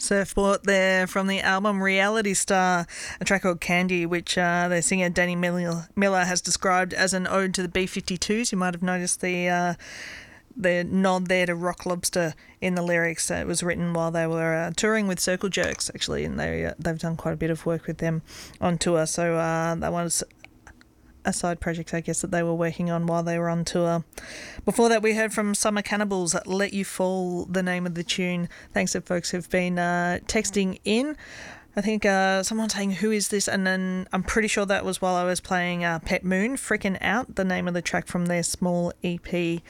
Surfboard there from the album Reality Star, a track called Candy, which their singer Danny Miller has described as an ode to the B-52s. You might have noticed the nod there to Rock Lobster in the lyrics. It was written while they were touring with Circle Jerks, actually, and they've done quite a bit of work with them on tour. So that was a side project, I guess, that they were working on while they were on tour. Before that, we heard from Summer Cannibals, Let You Fall, the name of the tune. Thanks to folks who've been texting in. I think someone saying, who is this? And then I'm pretty sure that was while I was playing Pet Moon, Frickin' Out, the name of the track from their small EP.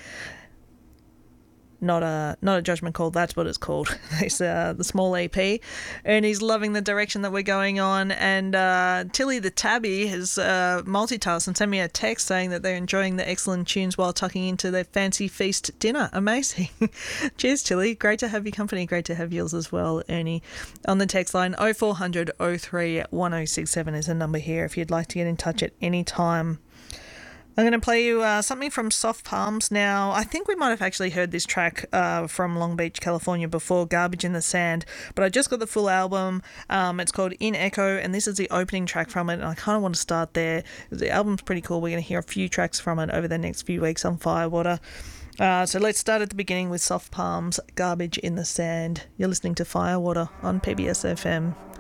Not a judgment call, that's what it's called. It's the small EP. And he's loving the direction that we're going on. And Tilly the Tabby has multitasked and sent me a text saying that they're enjoying the excellent tunes while tucking into their fancy feast dinner. Amazing. Cheers, Tilly. Great to have your company. Great to have yours as well, Ernie. On the text line, 0400 03 1067 is the number here if you'd like to get in touch at any time. I'm going to play you something from Soft Palms now. I think we might have actually heard this track from Long Beach, California before, Garbage in the Sand, but I just got the full album. It's called In Echo, and this is the opening track from it, and I kind of want to start there. The album's pretty cool. We're going to hear a few tracks from it over the next few weeks on Firewater. So let's start at the beginning with Soft Palms, Garbage in the Sand. You're listening to Firewater on PBS FM.